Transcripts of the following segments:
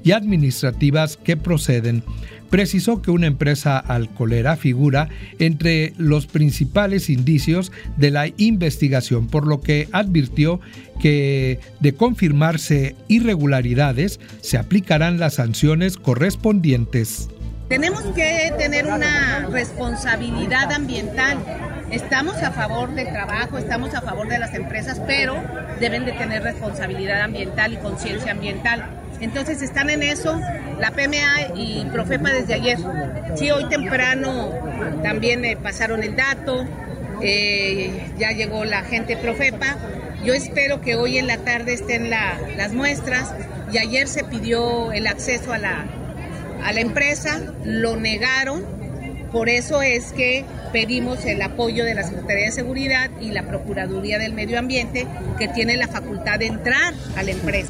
y administrativas que proceden. Precisó que una empresa alcoholera figura entre los principales indicios de la investigación, por lo que advirtió que de confirmarse irregularidades se aplicarán las sanciones correspondientes. Tenemos que tener una responsabilidad ambiental. Estamos a favor del trabajo, estamos a favor de las empresas, pero deben de tener responsabilidad ambiental y conciencia ambiental. Entonces están en eso la PMA y Profepa desde ayer. Sí, hoy temprano también pasaron el dato, ya llegó la gente Profepa. Yo espero que hoy en la tarde estén las muestras, y ayer se pidió el acceso a la empresa, lo negaron. Por eso es que pedimos el apoyo de la Secretaría de Seguridad y la Procuraduría del Medio Ambiente, que tiene la facultad de entrar a la empresa.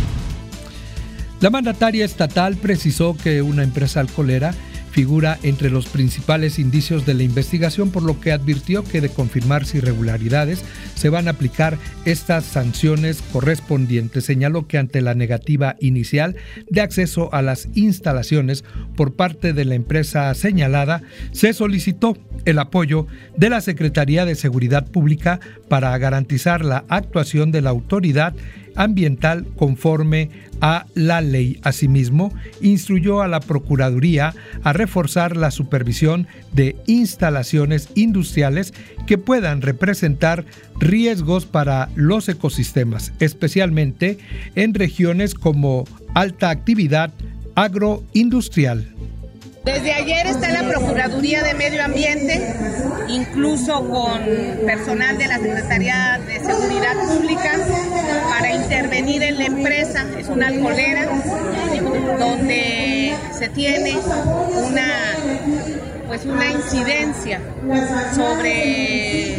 La mandataria estatal precisó que una empresa alcoholera figura entre los principales indicios de la investigación, por lo que advirtió que de confirmarse irregularidades se van a aplicar estas sanciones correspondientes. Señaló que ante la negativa inicial de acceso a las instalaciones por parte de la empresa señalada, se solicitó el apoyo de la Secretaría de Seguridad Pública para garantizar la actuación de la autoridad ambiental conforme a la ley. Asimismo, instruyó a la Procuraduría a reforzar la supervisión de instalaciones industriales que puedan representar riesgos para los ecosistemas, especialmente en regiones como alta actividad agroindustrial. Desde ayer está la Procuraduría de Medio Ambiente, incluso con personal de la Secretaría de Seguridad Pública, para intervenir en la empresa. Es una alcoholera donde se tiene una incidencia sobre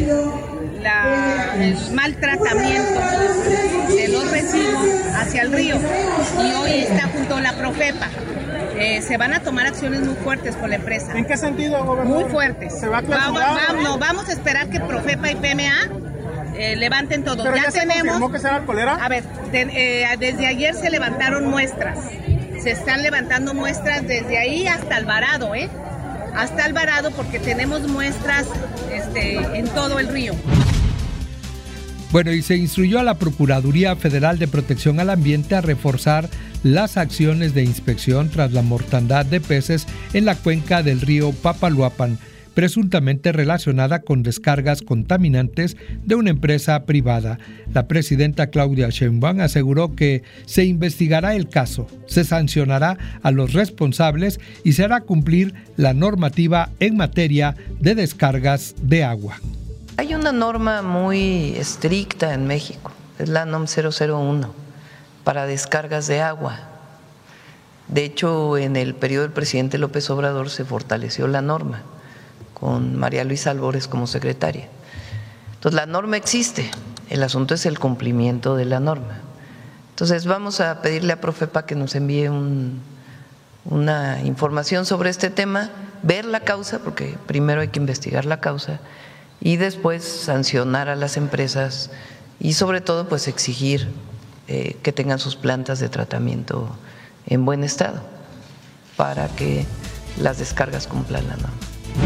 el mal tratamiento de los residuos hacia el río, y hoy está junto a la Profepa. Se van a tomar acciones muy fuertes con la empresa. ¿En qué sentido, gobernador? Muy fuertes. ¿Se va a clausurar? Vamos a esperar que Profepa y PMA levanten todo. ¿Pero ya se confirmó que será alcoholera? A ver, desde ayer se levantaron muestras. Se están levantando muestras desde ahí hasta Alvarado, hasta Alvarado, porque tenemos muestras en todo el río. Bueno, y se instruyó a la Procuraduría Federal de Protección al Ambiente a reforzar las acciones de inspección tras la mortandad de peces en la cuenca del río Papaloapan, presuntamente relacionada con descargas contaminantes de una empresa privada. La presidenta Claudia Sheinbaum aseguró que se investigará el caso, se sancionará a los responsables y se hará cumplir la normativa en materia de descargas de agua. Hay una norma muy estricta en México, es la NOM 001, para descargas de agua. De hecho, en el periodo del presidente López Obrador se fortaleció la norma, con María Luisa Albores como secretaria. Entonces, la norma existe, el asunto es el cumplimiento de la norma. Entonces, vamos a pedirle a Profepa que nos envíe una información sobre este tema, ver la causa, porque primero hay que investigar la causa, y después sancionar a las empresas y sobre todo pues exigir que tengan sus plantas de tratamiento en buen estado para que las descargas cumplan la norma.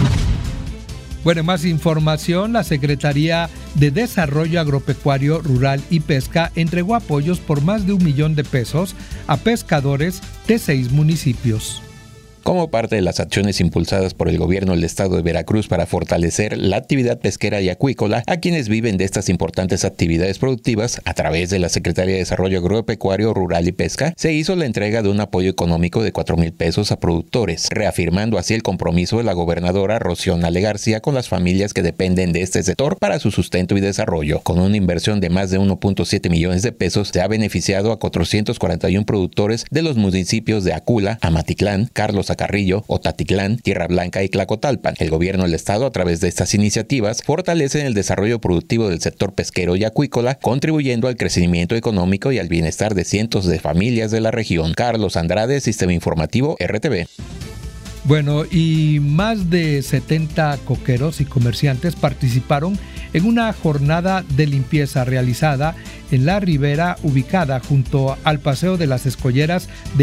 Bueno, más información, la Secretaría de Desarrollo Agropecuario, Rural y Pesca entregó apoyos por más de $1 millón a pescadores de 6 municipios. Como parte de las acciones impulsadas por el gobierno del estado de Veracruz para fortalecer la actividad pesquera y acuícola a quienes viven de estas importantes actividades productivas, a través de la Secretaría de Desarrollo Agropecuario, Rural y Pesca, se hizo la entrega de un apoyo económico de $4,000 a productores, reafirmando así el compromiso de la gobernadora Rocío Nale García con las familias que dependen de este sector para su sustento y desarrollo. Con una inversión de más de $1.7 millones, se ha beneficiado a 441 productores de los municipios de Acula, Amatitlán, Carlos Carrillo, Otatitlán, Tierra Blanca y Tlacotalpan. El gobierno del estado, a través de estas iniciativas, fortalece el desarrollo productivo del sector pesquero y acuícola, contribuyendo al crecimiento económico y al bienestar de cientos de familias de la región. Carlos Andrade, Sistema Informativo, RTV. Bueno, y más de 70 coqueros y comerciantes participaron en una jornada de limpieza realizada en la ribera ubicada junto al Paseo de las Escolleras de